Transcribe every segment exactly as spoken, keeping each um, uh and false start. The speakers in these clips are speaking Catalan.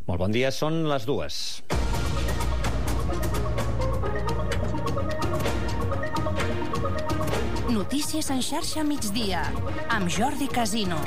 Molt bon dia, són les dues. Notícies en xarxa migdia, amb Jordi Casino.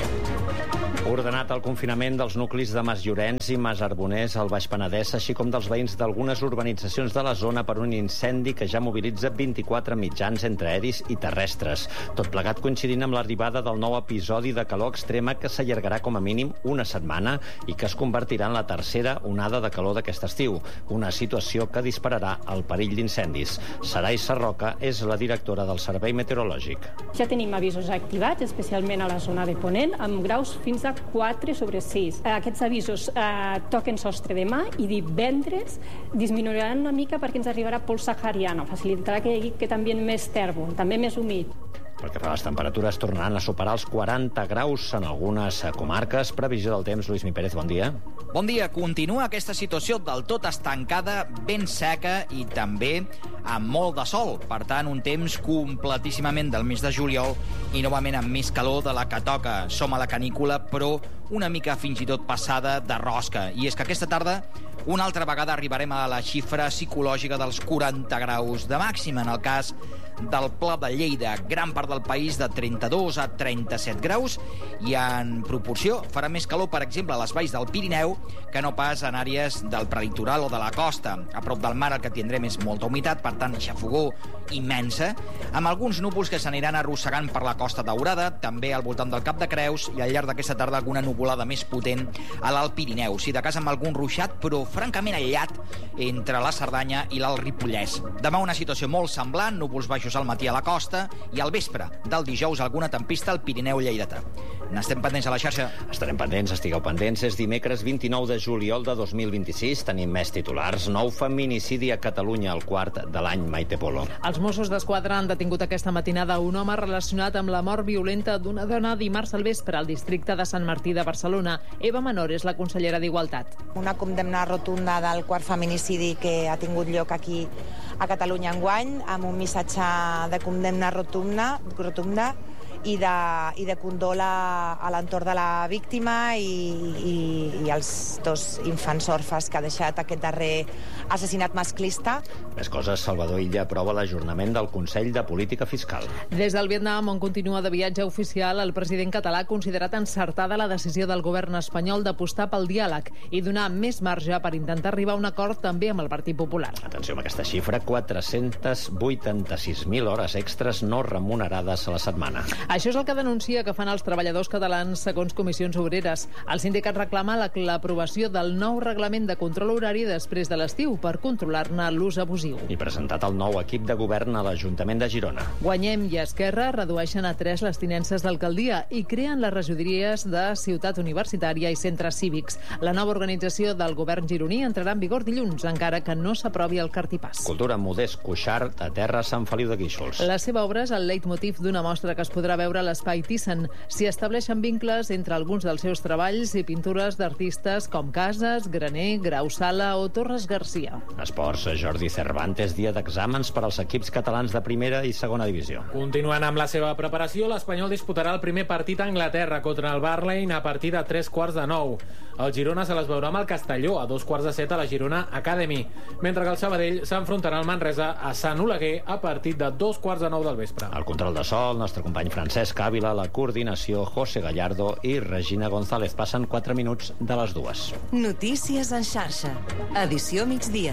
Ordenat el confinament dels nuclis de Masllorenç i Masarboners al Baix Penedès, així com dels veïns d'algunes urbanitzacions de la zona per un incendi que ja mobilitza vint-i-quatre mitjans entre aeris i terrestres. Tot plegat coincidint amb l'arribada del nou episodi de calor extrema que s'allargarà com a mínim una setmana i que es convertirà en la tercera onada de calor d'aquest estiu, una situació que dispararà el perill d'incendis. Sarai Sarroca és la directora del Servei Meteorològic. Ja tenim avisos activats, especialment a la zona de Ponent, amb graus fins a quatre sobre sis. Aquests avisos eh, toquen sostre demà i divendres disminuiran una mica perquè ens arribarà pols sahariana, facilitarà que hi hagi que també més tèrbol, també més humit. Pel que fa a les temperatures, tornaran a superar els quaranta graus en algunes comarques. Previsió del temps, Lluís Mi Pérez, bon dia. Bon dia. Continua aquesta situació del tot estancada, ben seca i també amb molt de sol. Per tant, un temps completíssimament del mes de juliol i novament amb més calor de la que toca. Som a la canícula, però una mica fins i tot passada de rosca. I és que aquesta tarda una altra vegada arribarem a la xifra psicològica dels quaranta graus de màxima. En el cas del Pla de Lleida, gran part del país de trenta-dos a trenta-set graus, i en proporció farà més calor, per exemple, a les valls del Pirineu que no pas en àrees del prelitoral o de la costa. A prop del mar el que tindrem és molta humitat, per tant, xafogor immensa, amb alguns núvols que s'aniran arrossegant per la Costa Daurada, també al voltant del Cap de Creus, i al llarg d'aquesta tarda alguna nuvolada més potent a l'Alt Pirineu. Si de cas amb algun ruixat, però francament aïllat entre la Cerdanya i l'Alt Ripollès. Demà una situació molt semblant, núvols baixos al matí a la costa i al vespre del dijous alguna tempesta al Pirineu lleidatà. N'estem pendents a la xarxa. Estarem pendents, estigueu pendents. És dimecres vint-i-nou de juliol de dos mil vint-i-sis. Tenim més titulars. Nou feminicidi a Catalunya, el quart de l'any. Maite Polo. Els Mossos d'Esquadra han detingut aquesta matinada un home relacionat amb la mort violenta d'una dona dimarts al vespre al districte de Sant Martí de Barcelona. Eva Menor és la consellera d'Igualtat. Una condemna rotunda del quart feminicidi que ha tingut lloc aquí a Catalunya enguany, amb un missatge de condemna rotunda, rotunda i de, i de condol a, a l'entorn de la víctima i, i, i els dos infants orfes que ha deixat aquest darrer assassinat masclista. Més coses, Salvador Illa aprova l'ajornament del Consell de Política Fiscal. Des del Vietnam, on continua de viatge oficial, el president català ha considerat encertada la decisió del govern espanyol d'apostar pel diàleg i donar més marge per intentar arribar a un acord també amb el Partit Popular. Atenció amb aquesta xifra, quatre-cents vuitanta-sis mil hores extres no remunerades a la setmana. Això és el que denuncia que fan els treballadors catalans segons Comissions Obreres. El sindicat reclama l'aprovació del nou reglament de control horari després de l'estiu per controlar-ne l'ús abusiu. I presentat el nou equip de govern a l'Ajuntament de Girona. Guanyem i Esquerra redueixen a tres les tinences d'alcaldia i creen les regidories de Ciutat Universitària i centres cívics. La nova organització del govern gironí entrarà en vigor dilluns, encara que no s'aprovi el cartipàs. Cultura, Modest Cuixart, a terra Sant Feliu de Guíxols. La seva obra és el leitmotiv d'una mostra que es podrà veure a l'Espai Thyssen. S'hi estableixen vincles entre alguns dels seus treballs i pintures d'artistes com Casas, Graner, Grau Sala o Torres Garcia. Esports, Jordi Cervantes, dia d'exàmens per als equips catalans de primera i segona divisió. Continuant amb la seva preparació, l'Espanyol disputarà el primer partit a Anglaterra contra el Burnley a partir de tres quarts de nou. El Girona se les veurà amb el Castelló a dos quarts de set a la Girona Academy, mentre que el Sabadell s'enfrontarà al Manresa a Sant Oleguer a partir de dos quarts de nou del vespre. El control de so, el nostre company Francesc Ávila, la coordinació, José Gallardo i Regina González. Passen quatre minuts de les dues. Notícies en xarxa. Edició migdia.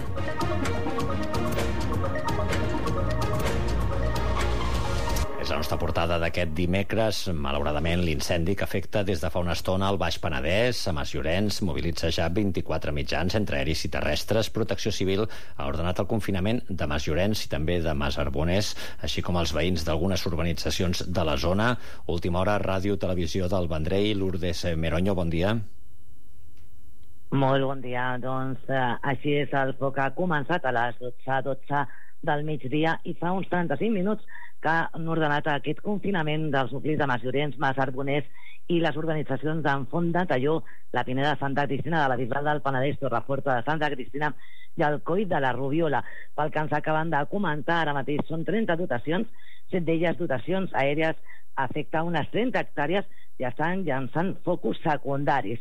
És la nostra portada d'aquest dimecres. Malauradament, l'incendi que afecta des de fa una estona al Baix Penedès, a Masllorenç, mobilitza ja vint-i-quatre mitjans entre aeris i terrestres. Protecció Civil ha ordenat el confinament de Masllorenç i també de Masarboners, així com els veïns d'algunes urbanitzacions de la zona. Última hora, Ràdio Televisió del Vendrell. Lourdes Meroño, bon dia. Molt bon dia. Doncs eh, així és el foc que ha començat a les dotze dotze del migdia i fa uns trenta-cinc minuts que han ordenat aquest confinament dels nuclis de Masllorenç, Masarboners i les organitzacions d'en Font de Talló, la Pineda de Santa Cristina, de la Bisbal del Penedès, Torreforta de Santa Cristina i el Coll de la Rubiola. Pel que ens acaben de comentar, ara mateix són trenta dotacions, set d'elles dotacions aèries, afecta unes trenta hectàrees i estan llançant focus secundaris.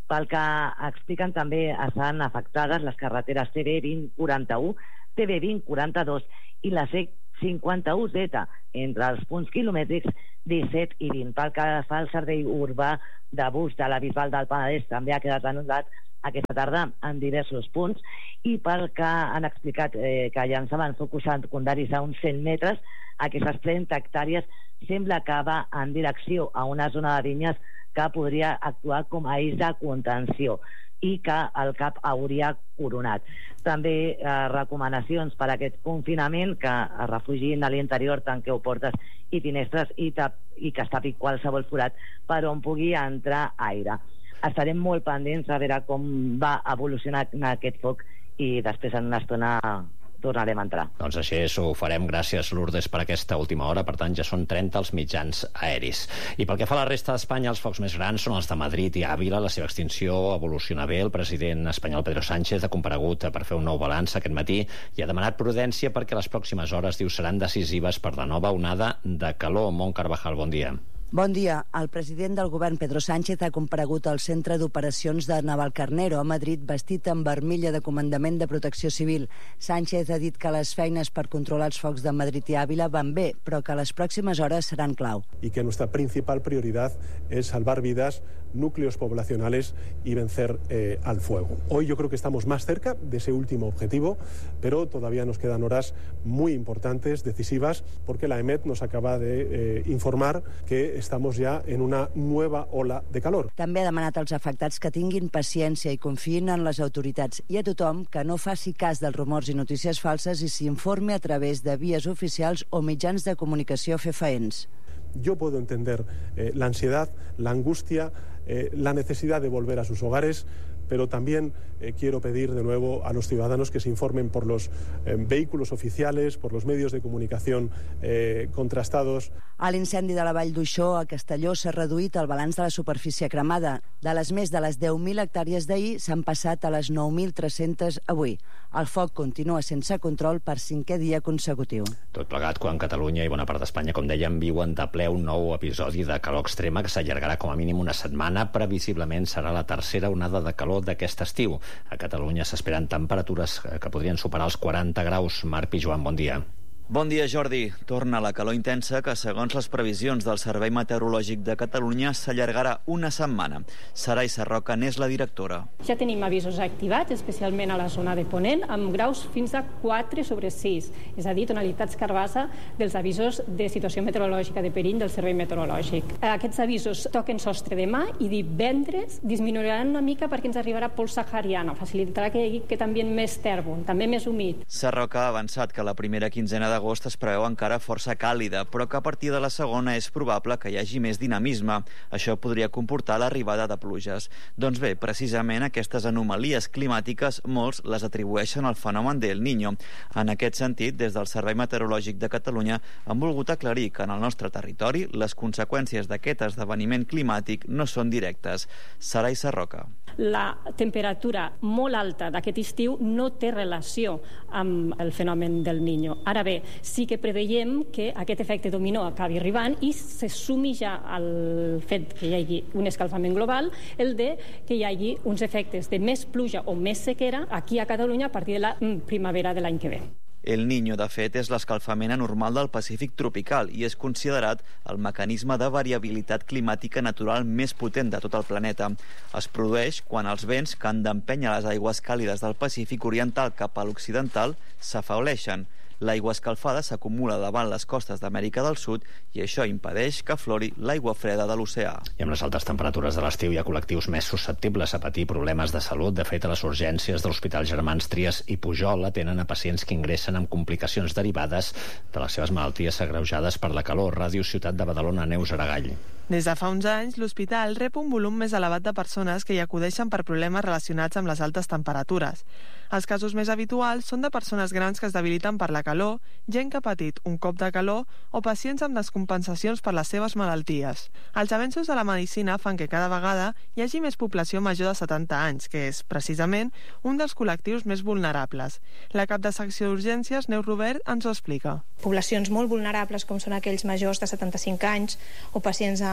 Pel que expliquen, també estan afectades les carreteres T B vint quaranta-u, T B vint quaranta-dos i la C cinquanta-u Z entre els punts quilomètrics disset i vint. Pel que fa al servei urbà de bus de la Bisbal del Penedès, també ha quedat anul·lat aquesta tarda en diversos punts, i pel que han explicat eh, que llançaven focus secundaris a uns cent metres, aquestes trenta hectàrees sembla que va en direcció a una zona de vinyes que podria actuar com a eix de contenció i que el C A P hauria coronat. També eh, recomanacions per a aquest confinament, que es refugin a l'interior, tanqueu portes i finestres i, tap, i que es tapi qualsevol forat per on pugui entrar aire. Estarem molt pendents a veure com va evolucionar aquest foc i després en una estona tornarem a entrar. Doncs així ho farem. Gràcies, Lourdes, per aquesta última hora. Per tant, ja són trenta els mitjans aeris. I pel que fa a la resta d'Espanya, els focs més grans són els de Madrid i Àvila. La seva extinció evoluciona bé. El president espanyol Pedro Sánchez ha comparegut per fer un nou balanç aquest matí i ha demanat prudència perquè les pròximes hores, diu, seran decisives per la nova onada de calor. Mont Carvajal, bon dia. Bon dia. El president del govern, Pedro Sánchez, ha comparegut al centre d'operacions de Navalcarnero a Madrid vestit amb armilla de comandament de protecció civil. Sánchez ha dit que les feines per controlar els focs de Madrid i Àvila van bé, però que les pròximes hores seran clau. Y que nuestra principal prioridad es salvar vidas, núcleos poblacionales y vencer eh, al fuego. Hoy yo creo que estamos más cerca de ese último objetivo, pero todavía nos quedan horas muy importantes, decisivas, porque la E M E T nos acaba de eh, informar que estamos ya en una nueva ola de calor. També ha demanat als afectats que tinguin paciència i confiïn en les autoritats i a tothom que no faci cas dels rumors i notícies falses i s'informi a través de vies oficials o mitjans de comunicació fefaents. Yo puedo entender eh, la ansiedad, la angustia, eh, la necesidad de volver a sus hogares, pero también eh, quiero pedir de nuevo a los ciudadanos que se informen por los eh, vehículos oficiales, por los medios de comunicación eh, contrastados. A l'incendi de la Vall d'Uixó, a Castelló, s'ha reduït el balanç de la superfície cremada. De les més de les deu mil hectàrees d'ahir s'han passat a les nou mil tres-centes avui. El foc continua sense control per cinquè dia consecutiu. Tot plegat quan Catalunya i bona part d'Espanya, com dèiem, viuen de ple un nou episodi de calor extrema que s'allargarà com a mínim una setmana. Previsiblement serà la tercera onada de calor d'aquest estiu. A Catalunya s'esperen temperatures que podrien superar els quaranta graus. Marc Pijuan, bon dia. Bon dia, Jordi. Torna la calor intensa que, segons les previsions del Servei Meteorològic de Catalunya, s'allargarà una setmana. Sarai Sarroca n'és la directora. Ja tenim avisos activats, especialment a la zona de Ponent, amb graus fins a quatre sobre sis, és a dir, tonalitats carbassa dels avisos de situació meteorològica de perill del Servei Meteorològic. Aquests avisos toquen sostre demà i divendres disminuiran una mica perquè ens arribarà pols sahariana, facilitarà que hi hagi que també més tèrbol, també més humit. Sarroca ha avançat que la primera quinzena de d'agost es preveu encara força càlida, però que a partir de la segona és probable que hi hagi més dinamisme. Això podria comportar l'arribada de pluges. Doncs bé, precisament aquestes anomalies climàtiques molts les atribueixen al fenomen del Niño. En aquest sentit, des del Servei Meteorològic de Catalunya han volgut aclarir que en el nostre territori les conseqüències d'aquest esdeveniment climàtic no són directes. Sarai Sarroca. La temperatura molt alta d'aquest estiu no té relació amb el fenomen del Niño. Ara bé, sí que preveiem que aquest efecte dominó acabi arribant i se sumi ja al fet que hi hagi un escalfament global, el de que hi hagi uns efectes de més pluja o més sequera aquí a Catalunya a partir de la primavera de l'any que ve. El Niño, de fet, és l'escalfament anormal del Pacífic tropical i és considerat el mecanisme de variabilitat climàtica natural més potent de tot el planeta. Es produeix quan els vents que han d'empènyer les aigües càlides del Pacífic oriental cap a l'occidental s'afauleixen. L'aigua escalfada s'acumula davant les costes d'Amèrica del Sud i això impedeix que aflori l'aigua freda de l'oceà. I amb les altes temperatures de l'estiu hi ha col·lectius més susceptibles a patir problemes de salut. De fet, a les urgències de l'Hospital Germans Trias i Pujol atenen a pacients que ingressen amb complicacions derivades de les seves malalties agreujades per la calor. Ràdio Ciutat de Badalona, Neus Aragall. Des de fa uns anys, l'hospital rep un volum més elevat de persones que hi acudeixen per problemes relacionats amb les altes temperatures. Els casos més habituals són de persones grans que es debiliten per la calor, gent que ha patit un cop de calor o pacients amb descompensacions per les seves malalties. Els avenços de la medicina fan que cada vegada hi hagi més població major de setanta anys, que és, precisament, un dels col·lectius més vulnerables. La cap de secció d'urgències, Neus Robert, ens ho explica. Poblacions molt vulnerables, com són aquells majors de setanta-cinc anys o pacients amb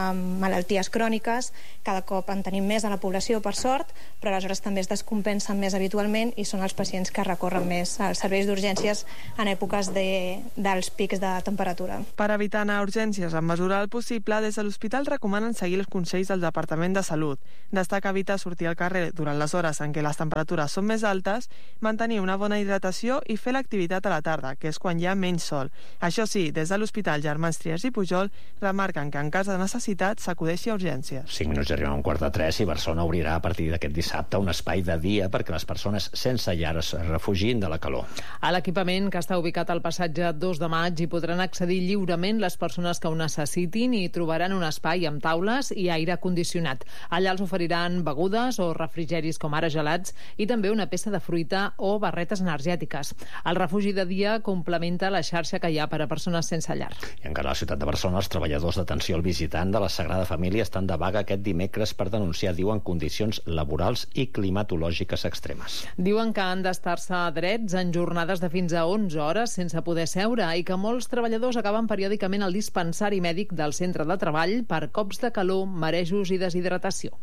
malalties cròniques, cada cop en tenim més a la població, per sort, però aleshores també es descompensen més habitualment i són els pacients que recorren més als serveis d'urgències en èpoques de, dels pics de temperatura. Per evitar anar a urgències en mesura del possible, des de l'hospital recomanen seguir els consells del Departament de Salut. Destaca evitar sortir al carrer durant les hores en què les temperatures són més altes, mantenir una bona hidratació i fer l'activitat a la tarda, que és quan hi ha menys sol. Això sí, des de l'Hospital Germans Trias i Pujol remarquen que en cas de necessitat s'acudeixi a urgències. Cinc minuts i arribem a un quart de tres i Barcelona obrirà a partir d'aquest dissabte un espai de dia perquè les persones sense llar es refugin de la calor. A l'equipament, que està ubicat al passatge dos de maig, hi podran accedir lliurement les persones que ho necessitin i trobaran un espai amb taules i aire condicionat. Allà els oferiran begudes o refrigeris com ara gelats i també una peça de fruita o barretes energètiques. El refugi de dia complementa la xarxa que hi ha per a persones sense llar. I encara a la ciutat de Barcelona, els treballadors d'atenció al visitant de la Sagrada Família estan de vaga aquest dimecres per denunciar, diuen, condicions laborals i climatològiques extremes. Diuen que han d'estar-se drets en jornades de fins a onze hores sense poder seure i que molts treballadors acaben periòdicament al dispensari mèdic del centre de treball per cops de calor, marejos i deshidratació.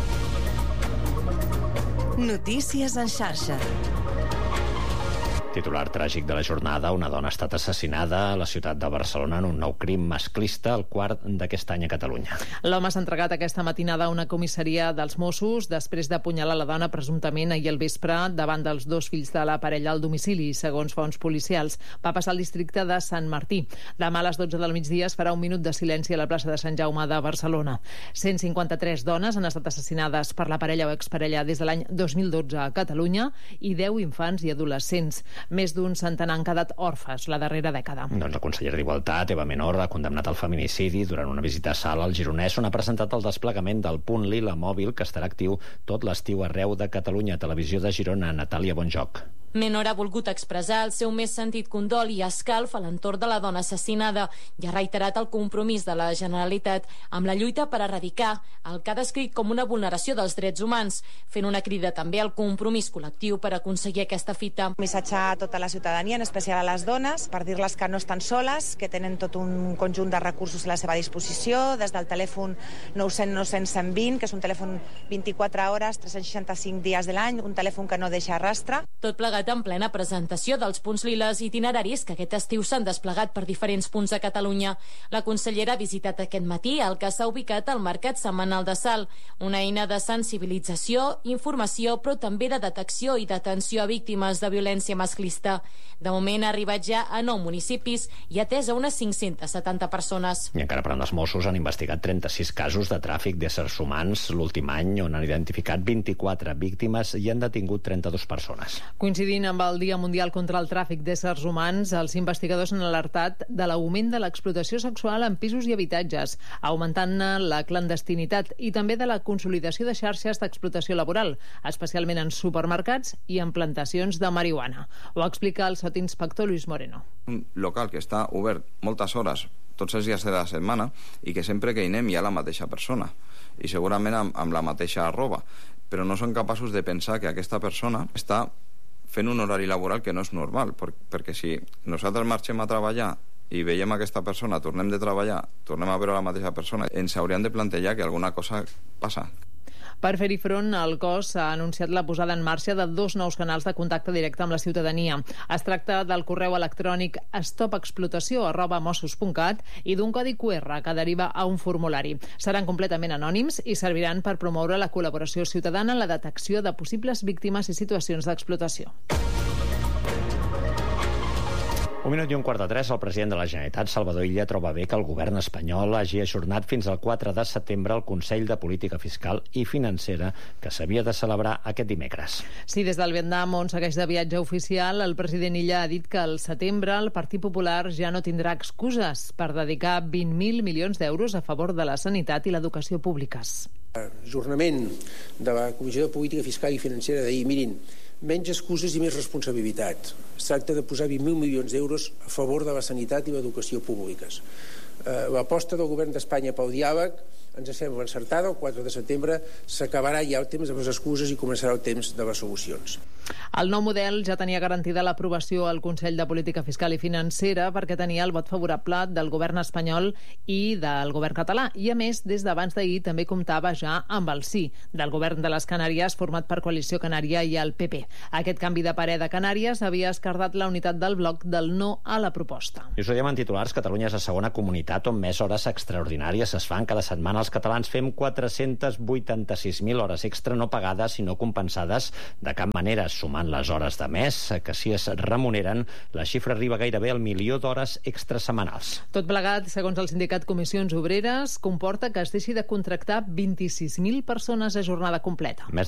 Notícies en xarxa. Titular tràgic de la jornada, una dona ha estat assassinada a la ciutat de Barcelona en un nou crim masclista, el quart d'aquest any a Catalunya. L'home s'ha entregat aquesta matinada a una comissaria dels Mossos després d'apunyalar la dona presumptament ahir al vespre davant dels dos fills de la parella al domicili, segons fonts policials. Va passar al districte de Sant Martí. Demà a les dotze del migdia es farà un minut de silenci a la plaça de Sant Jaume de Barcelona. cent cinquanta-tres dones han estat assassinades per la parella o exparella des de l'any dos mil dotze a Catalunya i deu infants i adolescents. Més d'un centenar han quedat orfes la darrera dècada. Doncs la consellera d'Igualtat, Eva Menor, ha condemnat el feminicidi durant una visita a sala al Gironès, on ha presentat el desplegament del punt Lila mòbil que estarà actiu tot l'estiu arreu de Catalunya. Televisió de Girona, Natàlia Bonjoc. Menor ha volgut expressar el seu més sentit condol i escalf a l'entorn de la dona assassinada i ha reiterat el compromís de la Generalitat amb la lluita per erradicar el que ha descrit com una vulneració dels drets humans, fent una crida també al compromís col·lectiu per aconseguir aquesta fita. Un missatge a tota la ciutadania, en especial a les dones, per dir-les que no estan soles, que tenen tot un conjunt de recursos a la seva disposició, des del telèfon nou cents nou cents cent vint, que és un telèfon vint-i-quatre hores, tres cents seixanta-cinc dies de l'any, un telèfon que no deixa rastre. Tot plegat en plena presentació dels punts liles itineraris que aquest estiu s'han desplegat per diferents punts de Catalunya. La consellera ha visitat aquest matí el que s'ha ubicat al Mercat Setmanal de Salt, una eina de sensibilització, informació, però també de detecció i d'atenció a víctimes de violència masclista. De moment ha arribat ja a nou municipis i ha atès a unes cinc-centes setanta persones. I encara parlant dels Mossos, han investigat trenta-sis casos de tràfic d'éssers humans l'últim any, on han identificat vint-i-quatre víctimes i han detingut trenta-dues persones. Coincidint amb el Dia Mundial contra el Tràfic d'éssers humans, els investigadors han alertat de l'augment de l'explotació sexual en pisos i habitatges, augmentant la clandestinitat i també de la consolidació de xarxes d'explotació laboral, especialment en supermercats i en plantacions de marihuana. Ho explica el sotinspector Luis Moreno. Un local que està obert moltes hores tots els dies de la setmana i que sempre que hi anem hi ha la mateixa persona i segurament amb, amb la mateixa roba, però no són capaços de pensar que aquesta persona està fent un horari laboral que no és normal, perquè si nosaltres marxem a treballar i veiem aquesta persona, tornem de treballar, tornem a veure la mateixa persona, ens hauríem de plantejar que alguna cosa passa. Per fer-hi front, el cos ha anunciat la posada en marxa de dos nous canals de contacte directe amb la ciutadania. Es tracta del correu electrònic stopexplotació arroba mossos punt cat i d'un codi cu erre que deriva a un formulari. Seran completament anònims i serviran per promoure la col·laboració ciutadana en la detecció de possibles víctimes i situacions d'explotació. Un minut i un quart de tres, el president de la Generalitat, Salvador Illa, troba bé que el govern espanyol hagi ajornat fins al quatre de setembre el Consell de Política Fiscal i Financera que s'havia de celebrar aquest dimecres. Sí, des del Vietnam, on segueix de viatge oficial, el president Illa ha dit que al setembre el Partit Popular ja no tindrà excuses per dedicar vint mil milions d'euros a favor de la sanitat i l'educació públiques. Ajornament de la Comissió de Política Fiscal i Financera d'ahir, mirin, menys excuses i més responsabilitat. Es tracta de posar vint mil milions d'euros a favor de la sanitat i l'educació públiques. Eh, l'aposta del govern d'Espanya pel diàleg ens sembla encertada. El quatre de setembre s'acabarà ja el temps de les excuses i començarà el temps de les solucions. El nou model ja tenia garantida l'aprovació al Consell de Política Fiscal i Financera perquè tenia el vot favorable del govern espanyol i del govern català. I, a més, des d'abans d'ahir també comptava ja amb el sí del govern de les Canàries, format per Coalició Canària i el P P. Aquest canvi de parer de Canàries havia esquerdat la unitat del bloc del no a la proposta. I us ho diem en titulars, Catalunya és la segona comunitat on més hores extraordinàries es fan. Cada setmana els catalans fem quatre-cents vuitanta-sis mil hores extra no pagades i no compensades de cap manera. Sumant les hores de mes que si es remuneren, la xifra arriba gairebé al milió d'hores extra setmanals. Tot plegat, segons el sindicat Comissions Obreres, comporta que es deixi de contractar vint-i-sis mil persones a jornada completa. Més